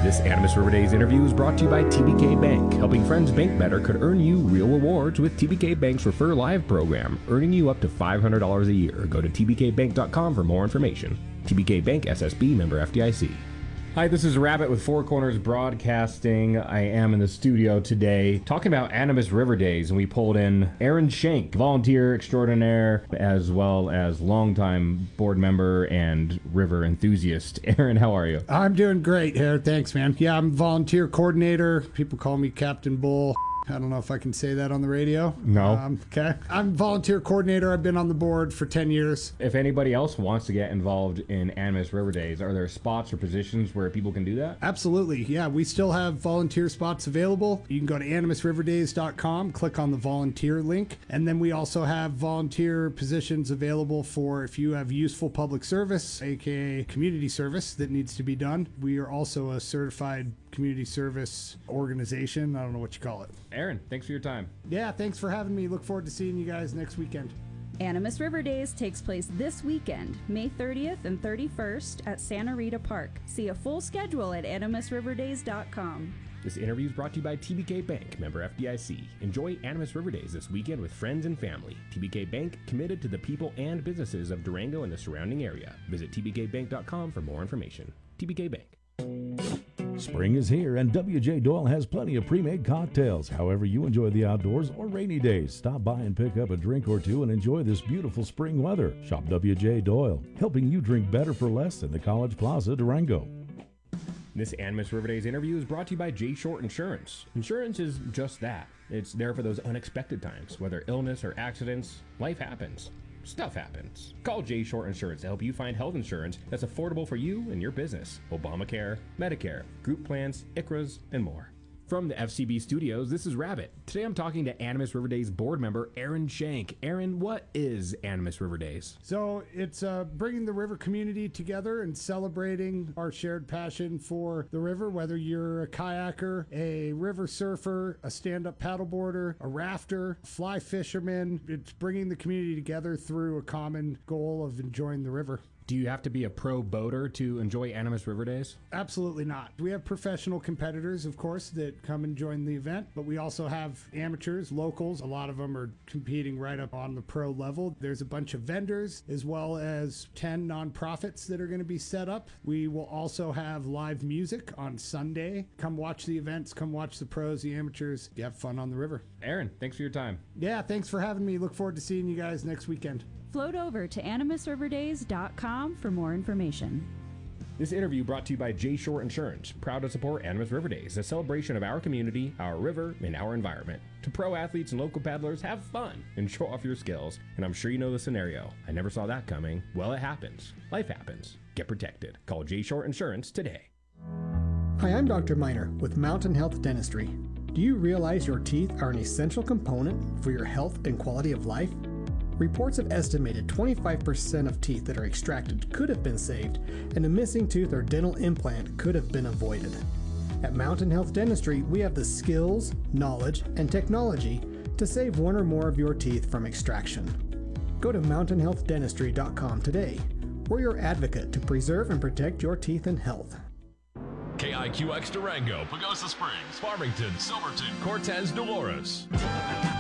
This Animas River Days interview is brought to you by TBK Bank. Helping friends bank better could earn you real rewards with TBK Bank's Refer Live program, earning you up to $500 a year. Go to tbkbank.com for more information. TBK Bank SSB member FDIC. Hi, this is Rabbit with Four Corners Broadcasting. I am in the studio today talking about Animas River Days, and we pulled in Aaron Shank, volunteer extraordinaire, as well as longtime board member and river enthusiast. Aaron, how are you? I'm doing great here. Thanks, man. Yeah, I'm volunteer coordinator. People call me Captain Bull. I don't know if I can say that on the radio. No. Okay. I'm volunteer coordinator. I've been on the board for 10 years. If anybody else wants to get involved in Animas River Days, are there spots or positions where people can do that? Absolutely. Yeah, we still have volunteer spots available. You can go to animasriverdays.com, click on the volunteer link, and then we also have volunteer positions available for if you have useful public service, aka community service that needs to be done. We are also a certified community service organization. I don't know what you call it. Aaron, thanks for your time. Yeah, thanks for having me. Look forward to seeing you guys next weekend. Animas River Days takes place this weekend, May 30th and 31st at Santa Rita Park. See a full schedule at animasriverdays.com. This interview is brought to you by TBK Bank, member FDIC. Enjoy Animas River Days this weekend with friends and family. TBK Bank, committed to the people and businesses of Durango and the surrounding area. Visit tbkbank.com for more information. TBK Bank. Spring is here, and W.J. Doyle has plenty of pre-made cocktails. However you enjoy the outdoors or rainy days, stop by and pick up a drink or two and enjoy this beautiful spring weather. Shop W.J. Doyle, helping you drink better for less in the College Plaza, Durango. This Animas River Days interview is brought to you by J. Short Insurance. Insurance is just that. It's there for those unexpected times, whether illness or accidents. Life happens. Stuff happens. Call J. Short Insurance to help you find health insurance that's affordable for you and your business. Obamacare, Medicare, group plans, ICHRAs, and more. From the FCB studios, this is Rabbit. Today I'm talking to Animas River Days board member Aaron Shank. Aaron, what is Animas River Days? So it's bringing the river community together and celebrating our shared passion for the river, whether you're a kayaker, a river surfer, a stand-up paddleboarder, a rafter, fly fisherman. It's bringing the community together through a common goal of enjoying the river. Do you have to be a pro boater to enjoy Animas River Days? Absolutely not. We have professional competitors, of course, that come and join the event, but we also have amateurs, locals. A lot of them are competing right up on the pro level. There's a bunch of vendors, as well as 10 nonprofits that are going to be set up. We will also have live music on Sunday. Come watch the events, come watch the pros, the amateurs. You have fun on the river. Aaron, thanks for your time. Yeah, thanks for having me. Look forward to seeing you guys next weekend. Float over to animasriverdays.com for more information. This interview brought to you by J. Short Insurance, proud to support Animas River Days, a celebration of our community, our river, and our environment. To pro athletes and local paddlers, have fun and show off your skills. And I'm sure you know the scenario. I never saw that coming. Well, it happens. Life happens. Get protected. Call J. Short Insurance today. Hi, I'm Dr. Miner with Mountain Health Dentistry. Do you realize your teeth are an essential component for your health and quality of life? Reports have estimated 25% of teeth that are extracted could have been saved, and a missing tooth or dental implant could have been avoided. At Mountain Health Dentistry, we have the skills, knowledge, and technology to save one or more of your teeth from extraction. Go to mountainhealthdentistry.com today. We're your advocate to preserve and protect your teeth and health. KIQX Durango, Pagosa Springs, Farmington, Silverton, Cortez, Dolores.